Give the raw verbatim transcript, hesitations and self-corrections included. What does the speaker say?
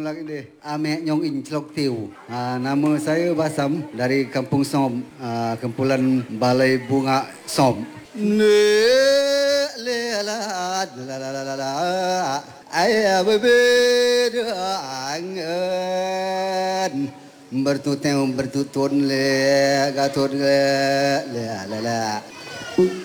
lagi ni. Ame Nyong In Celok Tiu. Ah, nama saya Basam dari Kampung Som, ah, kumpulan Balai Bunga Som. Le le la la la la la la. Ayah berbeda angan bertuteng bertutun le gatur le le la la.